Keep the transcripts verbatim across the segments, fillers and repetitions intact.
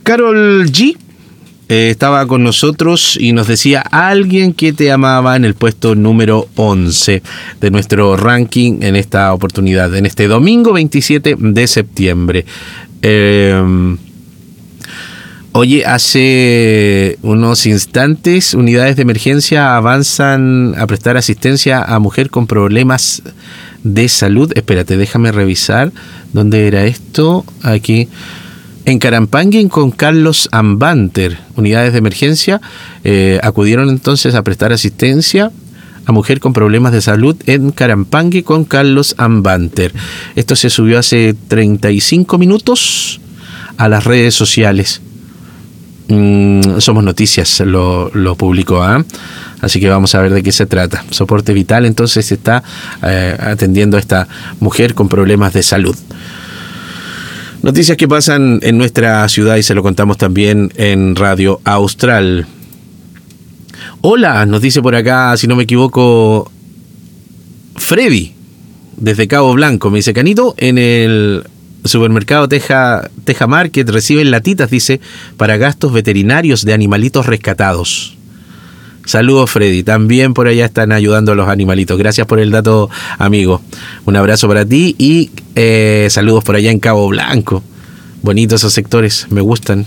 Carol G eh, estaba con nosotros y nos decía alguien que te amaba en el puesto número once de nuestro ranking en esta oportunidad, en este domingo veintisiete de septiembre. Eh, oye, hace unos instantes unidades de emergencia avanzan a prestar asistencia a mujer con problemas de salud. Espérate, déjame revisar. ¿Dónde era esto? Aquí. En Carampangue con Carlos Ambanter. Unidades de emergencia eh, acudieron entonces a prestar asistencia a mujer con problemas de salud en Carampangue con Carlos Ambanter. Esto se subió hace treinta y cinco minutos a las redes sociales. Mm, Somos Noticias lo, lo publicó, ¿eh? Así que vamos a ver de qué se trata. Soporte Vital entonces está eh, atendiendo a esta mujer con problemas de salud. Noticias que pasan en nuestra ciudad y se lo contamos también en Radio Austral. Hola, nos dice por acá, si no me equivoco, Freddy, desde Cabo Blanco. Me dice, Canito, en el supermercado Teja, Teja Market reciben latitas, dice, para gastos veterinarios de animalitos rescatados. Saludos, Freddy. También por allá están ayudando a los animalitos. Gracias por el dato, amigo. Un abrazo para ti y eh, saludos por allá en Cabo Blanco. Bonitos esos sectores, me gustan.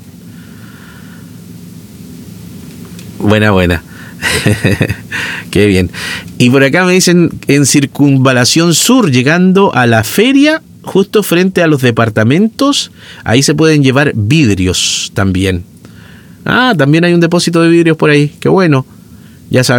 Buena, buena. Qué bien. Y por acá me dicen, en Circunvalación Sur, llegando a la feria, justo frente a los departamentos, ahí se pueden llevar vidrios también. Ah, también hay un depósito de vidrios por ahí. Qué bueno. Ya saben.